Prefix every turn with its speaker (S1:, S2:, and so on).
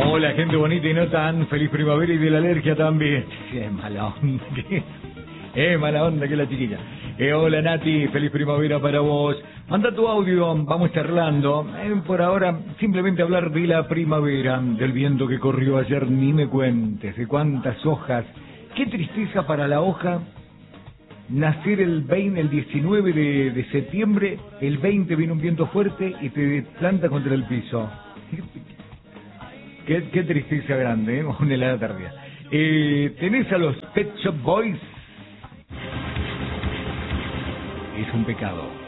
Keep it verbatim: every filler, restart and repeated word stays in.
S1: Hola, gente bonita y no tan feliz primavera y de la alergia también. Qué mala onda, qué, eh, mala onda que la chiquilla. Eh, hola Nati, feliz primavera para vos. Manda tu audio, vamos charlando. Eh, por ahora, simplemente hablar de la primavera, del viento que corrió ayer, ni me cuentes, de cuántas hojas. Qué tristeza para la hoja. Nacer el veinte, el diecinueve de, de septiembre, el veinte viene un viento fuerte y te planta contra el piso. Qué, qué tristeza grande, ¿eh? Una helada tardía. Eh, ¿Tenés a los Pet Shop Boys? Es un pecado.